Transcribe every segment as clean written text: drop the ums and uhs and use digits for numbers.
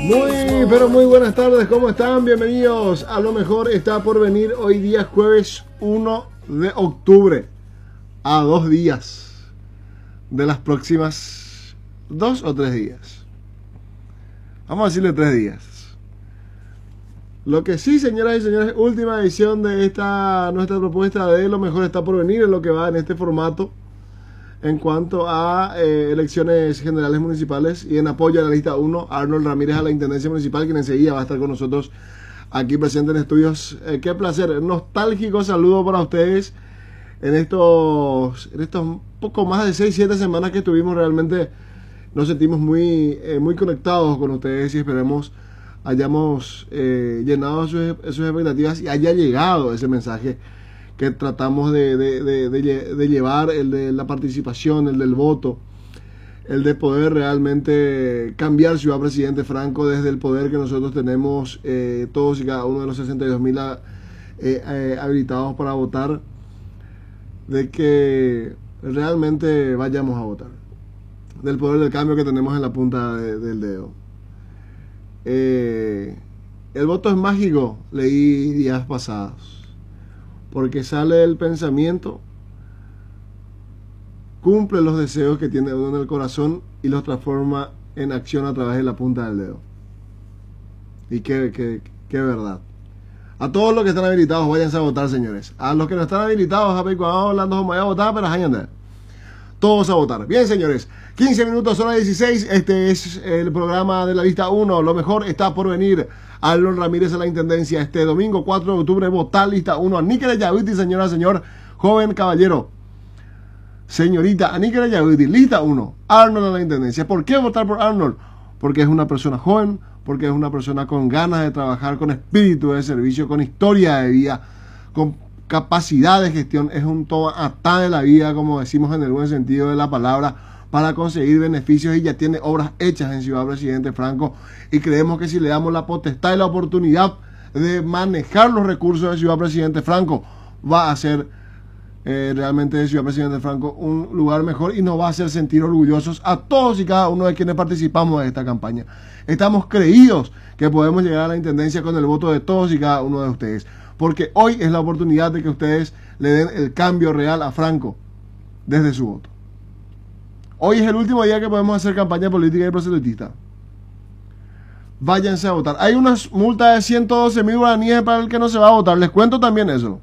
Pero muy buenas tardes, ¿cómo están? Bienvenidos a Lo Mejor Está Por Venir. Hoy día jueves 1 de octubre, a 2 días de las próximas 2 o 3 días. Vamos a decirle 3 días. Lo que sí, señoras y señores, última edición de nuestra propuesta de Lo Mejor Está Por Venir, en lo que va en este formato en cuanto a elecciones generales municipales, y en apoyo a la lista 1, Arnold Ramírez a la Intendencia Municipal, quien enseguida va a estar con nosotros aquí presente en estudios. Qué placer, nostálgico saludo para ustedes en estos poco más de 6-7 semanas que estuvimos. Realmente nos sentimos muy conectados con ustedes y esperemos hayamos llenado sus expectativas y haya llegado ese mensaje que tratamos de llevar, el de la participación, el del voto, el de poder realmente cambiar Ciudad Presidente Franco desde el poder que nosotros tenemos, todos y cada uno de los 62,000 habilitados para votar, de que realmente vayamos a votar, del poder del cambio que tenemos en la punta del dedo. El voto es mágico, leí días pasados, porque sale del pensamiento, cumple los deseos que tiene uno en el corazón y los transforma en acción a través de la punta del dedo. Y qué verdad. A todos los que están habilitados, váyanse a votar, señores. A los que no están habilitados, hablando, voy a votar, pero vayan todos a votar. Bien, señores, 15 minutos, hora 16. Este es el programa de la lista 1. Lo mejor está por venir. Arnold Ramírez a la Intendencia este domingo 4 de octubre. Votar lista 1. Aníquere Yaviti, señora, señor, joven caballero, señorita, Aníquere Yaviti, lista 1. Arnold a la Intendencia. ¿Por qué votar por Arnold? Porque es una persona joven, porque es una persona con ganas de trabajar, con espíritu de servicio, con historia de vida, con capacidad de gestión. Es un toma atá de la vida, como decimos en el buen sentido de la palabra, para conseguir beneficios, y ya tiene obras hechas en Ciudad Presidente Franco, y creemos que si le damos la potestad y la oportunidad de manejar los recursos de Ciudad Presidente Franco, va a hacer realmente de Ciudad Presidente Franco un lugar mejor, y nos va a hacer sentir orgullosos a todos y cada uno de quienes participamos de esta campaña. Estamos creídos que podemos llegar a la Intendencia con el voto de todos y cada uno de ustedes, porque hoy es la oportunidad de que ustedes le den el cambio real a Franco desde su voto. Hoy es el último día que podemos hacer campaña política y proselitista. Váyanse a votar. Hay una multa de 112,000 guaraníes para el que no se va a votar. Les cuento también eso.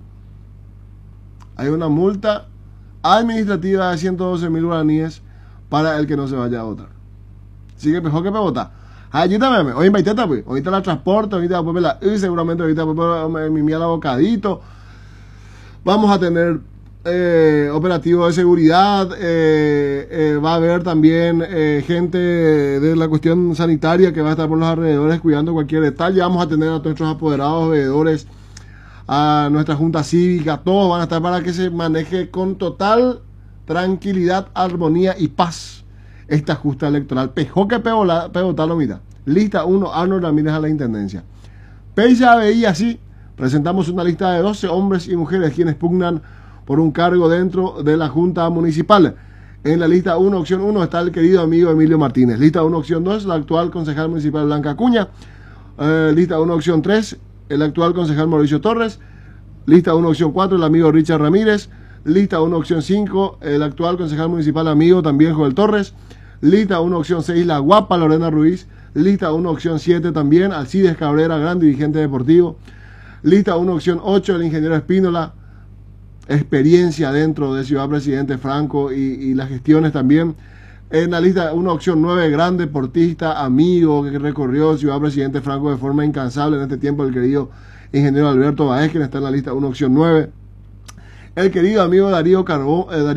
Hay una multa administrativa de 112,000 guaraníes para el que no se vaya a votar. Así que mejor que me vota. Ayúdame. Hoy me invité, pues. Ahorita la transporte, ahorita después me la seguramente ahorita después me mi abocadito. Vamos a tener operativo de seguridad, va a haber también gente de la cuestión sanitaria que va a estar por los alrededores cuidando cualquier detalle. Vamos a tener a nuestros apoderados, veedores, a nuestra junta cívica, todos van a estar para que se maneje con total tranquilidad, armonía y paz esta justa electoral. Pejoque pegotalo, mira. Lista 1, Arnold Ramírez a la Intendencia. Peisa veía así, presentamos una lista de 12 hombres y mujeres quienes pugnan por un cargo dentro de la Junta Municipal. En la lista 1, opción 1, está el querido amigo Emilio Martínez. Lista 1, opción 2, la actual concejal municipal Blanca Acuña. Lista 1, opción 3, el actual concejal Mauricio Torres. Lista 1, opción 4, el amigo Richard Ramírez. Lista 1, opción 5, el actual concejal municipal amigo también Joel Torres. Lista 1, opción 6, la guapa Lorena Ruiz. Lista 1, opción 7 también, Alcides Cabrera, gran dirigente deportivo. Lista 1, opción 8, el ingeniero Espínola, experiencia dentro de Ciudad Presidente Franco y las gestiones también. En la lista 1, opción 9, gran deportista, amigo que recorrió Ciudad Presidente Franco de forma incansable en este tiempo, el querido ingeniero Alberto Baez, quien está en la lista 1, opción 9. El querido amigo Darío Carbón,